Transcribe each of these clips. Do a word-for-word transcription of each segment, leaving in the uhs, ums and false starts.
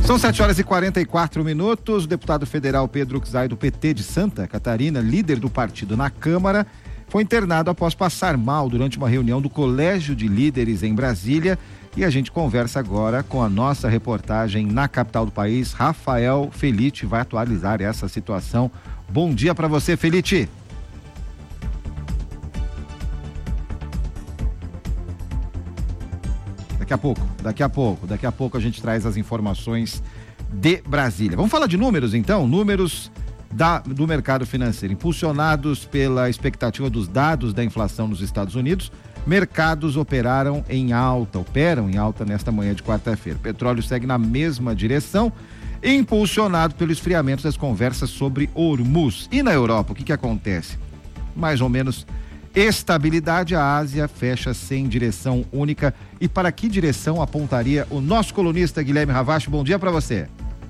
São sete horas e quarenta e quatro minutos. O deputado federal Pedro Czai, do P T de Santa Catarina, líder do partido na Câmara, foi internado após passar mal durante uma reunião do Colégio de Líderes em Brasília. E a gente conversa agora com a nossa reportagem na capital do país, Rafael Felite, vai atualizar essa situação. Bom dia para você, Felite. Daqui a pouco, daqui a pouco, daqui a pouco a gente traz as informações de Brasília. Vamos falar de números então? Números da, do mercado financeiro, impulsionados pela expectativa dos dados da inflação nos Estados Unidos. Mercados operaram em alta, operam em alta nesta manhã de quarta-feira. O petróleo segue na mesma direção, impulsionado pelo esfriamento das conversas sobre Hormuz. E na Europa, o que que acontece? Mais ou menos estabilidade. A Ásia fecha sem direção única. E para que direção apontaria o nosso colunista Guilherme Ravache? Bom dia para você.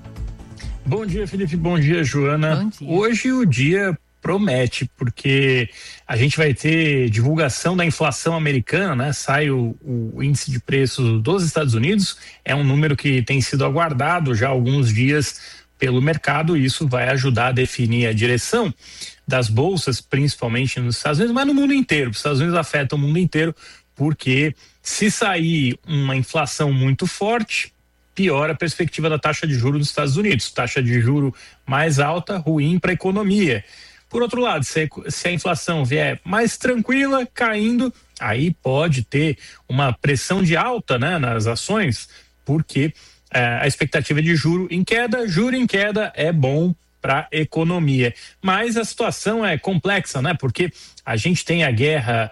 Bom dia, Felipe. Bom dia, Joana. Bom dia. Hoje o dia promete, porque a gente vai ter divulgação da inflação americana, né? Sai o, o índice de preços dos Estados Unidos, é um número que tem sido aguardado já há alguns dias pelo mercado, e isso vai ajudar a definir a direção das bolsas, principalmente nos Estados Unidos, mas no mundo inteiro. Os Estados Unidos afetam o mundo inteiro, porque se sair uma inflação muito forte, piora a perspectiva da taxa de juros dos Estados Unidos. Taxa de juro mais alta, ruim para a economia. Por outro lado, se, se a inflação vier mais tranquila, caindo, aí pode ter uma pressão de alta, né, nas ações, porque eh, a expectativa de juro em queda, juro em queda é bom para a economia. Mas a situação é complexa, né? Porque a gente tem a guerra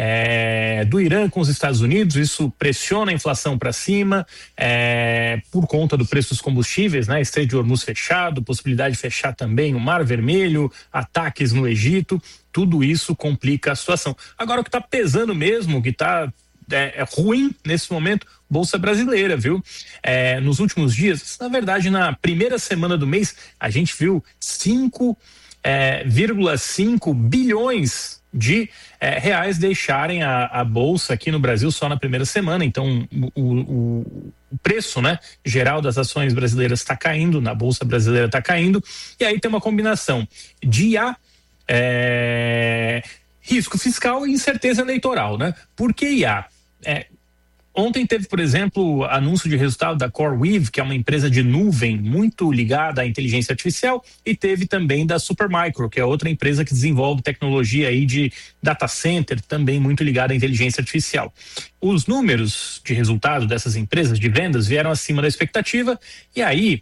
é, do Irã com os Estados Unidos, isso pressiona a inflação para cima, é, por conta do preço dos combustíveis, né? Estreito de Hormuz fechado, possibilidade de fechar também o Mar Vermelho, ataques no Egito, tudo isso complica a situação. Agora, o que está pesando mesmo, o que está é, é ruim nesse momento, Bolsa Brasileira, viu? É, nos últimos dias, na verdade, na primeira semana do mês, a gente viu cinco vírgula cinco bilhões de é, reais deixarem a, a Bolsa aqui no Brasil só na primeira semana. Então, o, o, o preço, né, geral das ações brasileiras está caindo, na Bolsa Brasileira está caindo, e aí tem uma combinação de I A, é, risco fiscal e incerteza eleitoral, né? Por que I A? É, Ontem teve, por exemplo, anúncio de resultado da CoreWeave, que é uma empresa de nuvem muito ligada à inteligência artificial, e teve também da Supermicro, que é outra empresa que desenvolve tecnologia aí de data center, também muito ligada à inteligência artificial. Os números de resultado dessas empresas de vendas vieram acima da expectativa, e aí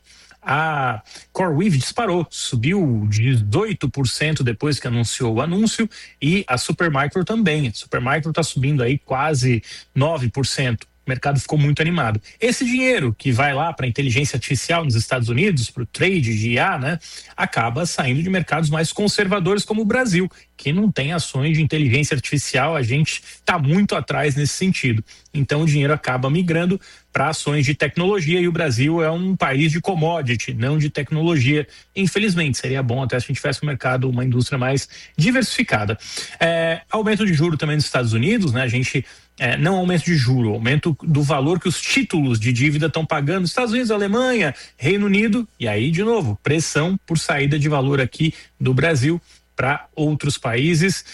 a CoreWeave disparou, subiu dezoito por cento depois que anunciou o anúncio, e a Supermicro também. A Supermicro está subindo aí quase nove por cento. O mercado ficou muito animado. Esse dinheiro que vai lá para a inteligência artificial nos Estados Unidos, para o trade de I A, né, acaba saindo de mercados mais conservadores como o Brasil, que não tem ações de inteligência artificial. A gente está muito atrás nesse sentido. Então o dinheiro acaba migrando para ações de tecnologia, e o Brasil é um país de commodity, não de tecnologia. Infelizmente, seria bom até se a gente tivesse um mercado, uma indústria mais diversificada. É, aumento de juro também nos Estados Unidos, né? A gente É, não aumento de juro, aumento do valor que os títulos de dívida estão pagando. Estados Unidos, Alemanha, Reino Unido, e aí, de novo, pressão por saída de valor aqui do Brasil para outros países,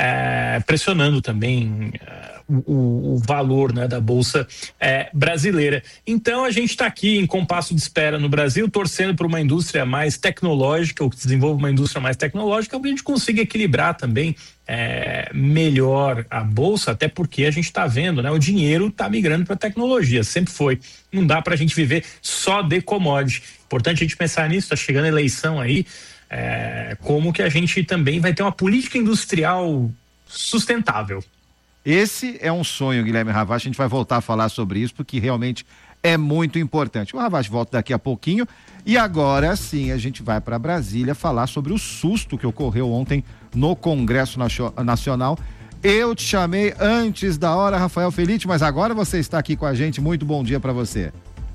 é, pressionando também é, o, o valor, né, da Bolsa é, brasileira. Então a gente está aqui em compasso de espera no Brasil, torcendo por uma indústria mais tecnológica, ou que desenvolva uma indústria mais tecnológica, para a gente consiga equilibrar também É, melhor a bolsa, até porque a gente está vendo, né, o dinheiro está migrando para a tecnologia, sempre foi. Não dá para a gente viver só de commodity. Importante a gente pensar nisso. Está chegando a eleição aí, é, como que a gente também vai ter uma política industrial sustentável. Esse é um sonho, Guilherme Ravache. A gente vai voltar a falar sobre isso, porque realmente é muito importante. O Ravache volta daqui a pouquinho, e agora sim a gente vai para Brasília falar sobre o susto que ocorreu ontem no Congresso Nacional. Eu te chamei antes da hora, Rafael Felite, mas agora você está aqui com a gente. Muito bom dia para você.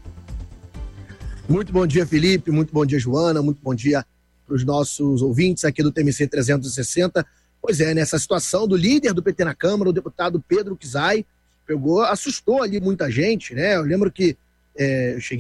Muito bom dia, Felipe. Muito bom dia, Joana. Muito bom dia para os nossos ouvintes aqui do T M C trezentos e sessenta. Pois é, nessa situação do líder do P T na Câmara, o deputado Pedro Czai, pegou, assustou ali muita gente, né? Eu lembro que é, eu cheguei